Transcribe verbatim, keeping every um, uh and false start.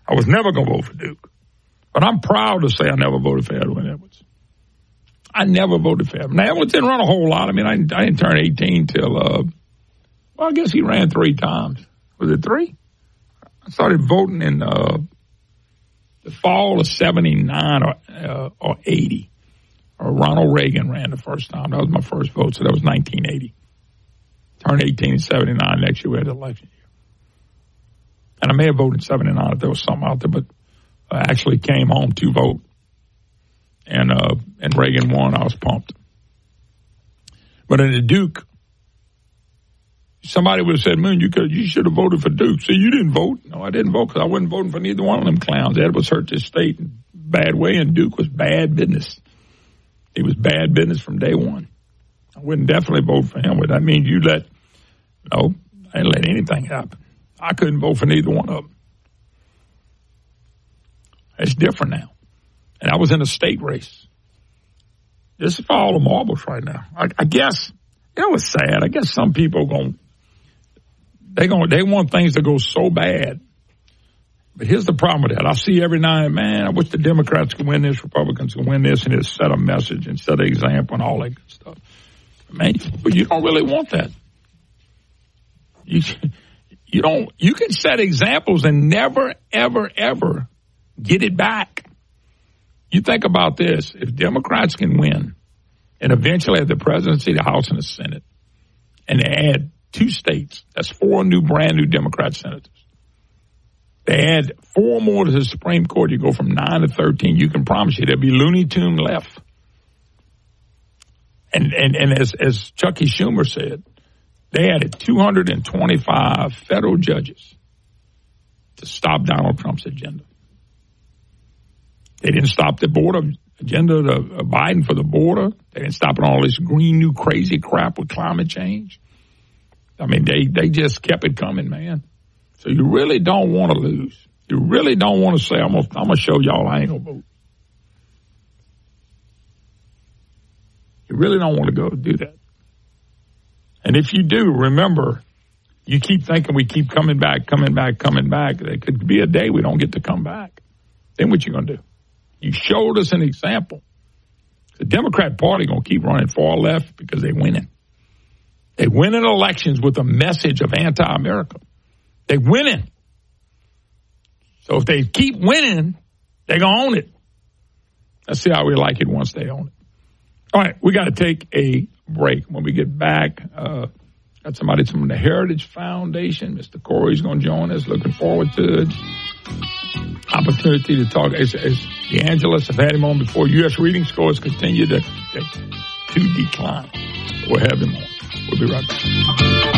I was never going to vote for Duke. But I'm proud to say I never voted for Edwin Edwards. I never voted for him. Now, Edwards didn't run a whole lot. I mean, I, I didn't turn eighteen till, uh, well, I guess he ran three times. Was it three? I started voting in uh, the fall of seventy-nine or, uh, or eighty. Or Ronald Reagan ran the first time. That was my first vote, so that was nineteen eighty. Turned eighteen in seventy-nine. Next year we had the election year. And I may have voted in seventy-nine if there was something out there, but I actually came home to vote. And uh, and Reagan won. I was pumped. But in the Duke, somebody would have said, "Man, you could, you should have voted for Duke." So you didn't vote? No, I didn't vote because I wasn't voting for neither one of them clowns. Edwards hurt this state in a bad way, and Duke was bad business. He was bad business from day one. I wouldn't definitely vote for him, but that means you let, no, I didn't let anything happen. I couldn't vote for neither one of them. It's different now. And I was in a state race. This is for all the marbles right now. I, I guess, you know what's sad? I guess some people are going, they going, they want things to go so bad. But here's the problem with that. I see every night, man, I wish the Democrats could win this, Republicans could win this, and it set a message and set an example and all that good stuff. Man, but you don't really want that. You, you don't, you can set examples and never, ever, ever get it back. You think about this. If Democrats can win and eventually have the presidency, the House, and the Senate, and they add two states, that's four new, brand new Democrat senators. They add four more to the Supreme Court. You go from nine to thirteen. You can promise you there'll be Looney Tune left. And and, and as, as Chucky Schumer said, they added two hundred twenty-five federal judges to stop Donald Trump's agenda. They didn't stop the border agenda of Biden for the border. They didn't stop all this green new crazy crap with climate change. I mean, they, they just kept it coming, man. So you really don't want to lose. You really don't want to say, I'm going I'm to show y'all I ain't going to vote. You really don't want to go do that. And if you do, remember, you keep thinking we keep coming back, coming back, coming back. There could be a day we don't get to come back. Then what you going to do? You showed us an example. The Democrat Party going to keep running far left because they're winning. They win in elections with a message of anti-America. They're winning. So if they keep winning, they're going to own it. Let's see how we like it once they own it. All right, we got to take a break. When we get back, uh, got somebody from the Heritage Foundation. Mister Corey's going to join us. Looking forward to it. Opportunity to talk. As, as DeAngelis have had him on before, U S reading scores continue to, to decline. We'll have him on. We'll be right back.